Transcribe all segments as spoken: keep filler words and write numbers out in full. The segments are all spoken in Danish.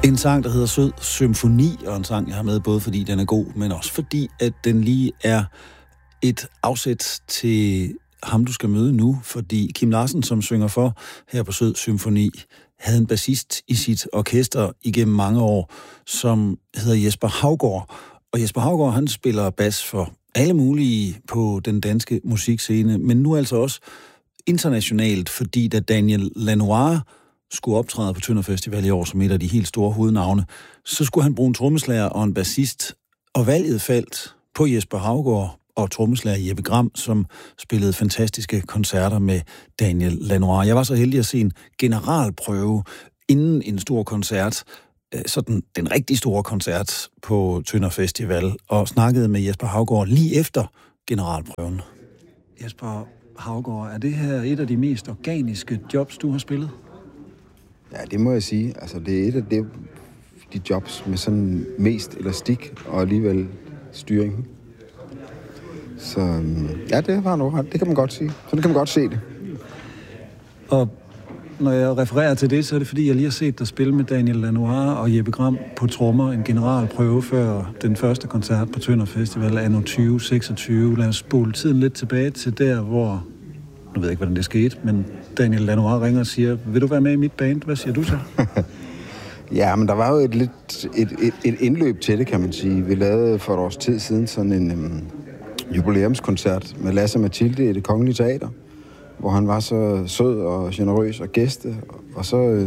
En sang, der hedder Sød Symfoni, og en sang, jeg har med, både fordi den er god, men også fordi, at den lige er et afsæt til ham, du skal møde nu, fordi Kim Larsen, som synger for her på Sød Symfoni, havde en bassist i sit orkester igennem mange år, som hedder Jesper Haugaard. Og Jesper Haugaard, han spiller bas for alle mulige på den danske musikscene, men nu altså også internationalt, fordi da Daniel Lanois skulle optræde på Tønder Festival i år som et af de helt store hovednavne, så skulle han bruge en trommeslager og en bassist, og valget faldt på Jesper Haugaard og trommeslager Jeppe Gram, som spillede fantastiske koncerter med Daniel Lanois. Jeg var så heldig at se en generalprøve inden en stor koncert, sådan den rigtig store koncert på Tønder Festival, og snakkede med Jesper Haugaard lige efter generalprøven. Jesper Haugaard, er det her et af de mest organiske jobs, du har spillet? Ja, det må jeg sige. Altså, det er et af de, de jobs med sådan mest elastik og alligevel styring. Så ja, det var noget ret. Det kan man godt sige. Sådan kan man godt se det. Og når jeg refererer til det, så er det fordi, jeg lige har set dig spille med Daniel Lanois og Jeppe Gram på trommer, en generalprøve før den første koncert på Tønder Festival anno tyve seksogtyve. Lad os spole tiden lidt tilbage til der, hvor, nu ved jeg ikke, hvordan det skete, men Daniel Lanois ringer og siger, vil du være med i mit band? Hvad siger du så? Ja, men der var jo et, lidt, et, et, et indløb til det, kan man sige. Vi lavede for et års tid siden sådan en um, jubilæumskoncert med Lasse Mathilde i Det Kongelige Teater, hvor han var så sød og generøs og gæste, og så øh,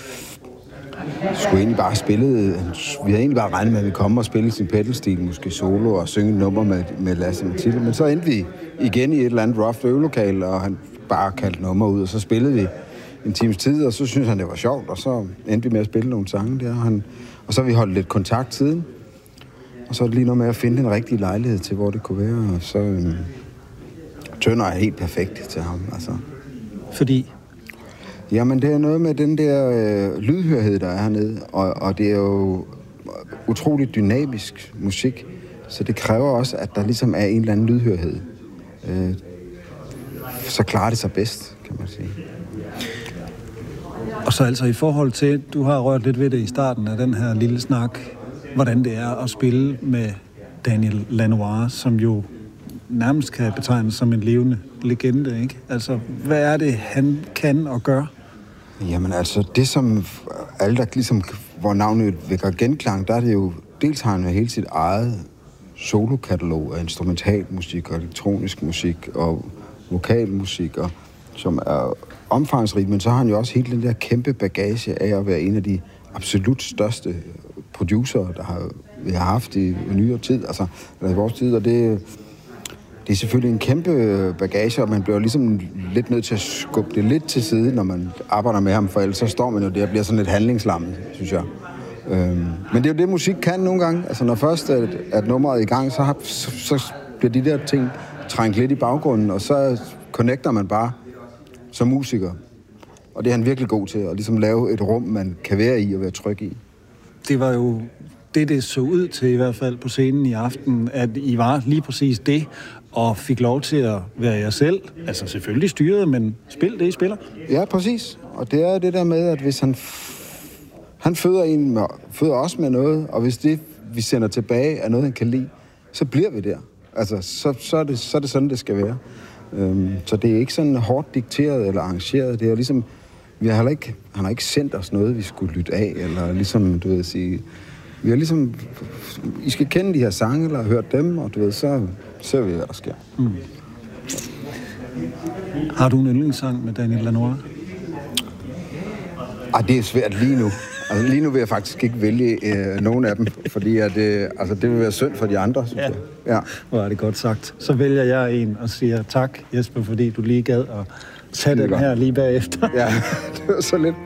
skulle egentlig bare spille, vi havde egentlig bare regnet med, at vi komme og spille sin pedalstil, måske solo, og synge et nummer med, med Lasse Mathilde, men så endte vi igen i et eller andet rough øvelokale, og han bare kaldte nummer ud, og så spillede vi en times tid, og så syntes han, det var sjovt, og så endte vi med at spille nogle sange der, og, han, og så har vi holdt lidt kontakt siden, og så er det lige noget med at finde en rigtig lejlighed til, hvor det kunne være, og så øh, Tønder er helt perfekt til ham, altså. Fordi? Jamen, det er noget med den der øh, lydhørhed, der er hernede, og, og det er jo utroligt dynamisk musik, så det kræver også, at der ligesom er en eller anden lydhørhed. Øh, så klarer det sig bedst, kan man sige. Og så altså i forhold til, du har rørt lidt ved det i starten af den her lille snak, hvordan det er at spille med Daniel Lanois, som jo nærmest kan betegnes som en levende legende, ikke? Altså, hvad er det, han kan og gør? Jamen altså, det som alle, der ligesom, hvor navnet vækker genklang, der er det jo, dels har han jo hele sit eget solokatalog af instrumentalmusik og elektronisk musik og vokalmusik, og, som er omfangsrig, men så har han jo også hele den der kæmpe bagage af at være en af de absolut største producer, der har, vi har haft i, i nyere tid, altså eller i vores tid, og det, det er selvfølgelig en kæmpe bagage, og man bliver ligesom lidt nødt til at skubbe det lidt til side, når man arbejder med ham, for ellers så står man jo der og bliver sådan lidt handlingslammet, synes jeg. Øhm, men det er jo det, musik kan nogle gange. Altså når først at, at nummeret er i gang, så, har, så, så bliver de der ting trængt lidt i baggrunden, og så connecter man bare som musiker. Og det er han virkelig god til, at ligesom lave et rum, man kan være i og være tryg i. Det var jo det, det så ud til i hvert fald på scenen i aften, at I var lige præcis det, og fik lov til at være jer selv. Altså selvfølgelig styret, men spil det, I spiller. Ja, præcis. Og det er det der med, at hvis han, f- han føder, en med, føder os med noget, og hvis det, vi sender tilbage, er noget, han kan lide, så bliver vi der. Altså, så, så, er, det, så er det sådan, det skal være. Øhm, så det er ikke sådan hårdt dikteret eller arrangeret. Det er ligesom, vi har ikke, han har ikke sendt os noget, vi skulle lytte af, eller ligesom, du ved, sige, vi har ligesom, I skal kende de her sange, eller har hørt dem, og du ved, så ser vi, hvad der sker. Mm. Har du en yndlingssang med Daniel Lanois? Ej, det er svært lige nu. Altså, lige nu vil jeg faktisk ikke vælge øh, nogen af dem, fordi at, øh, altså, det vil være synd for de andre, synes ja. jeg. Ja. Hvor er det godt sagt. Så vælger jeg en og siger tak, Jesper, fordi du lige gad at tage den her lige bagefter. Ja, det var så lidt.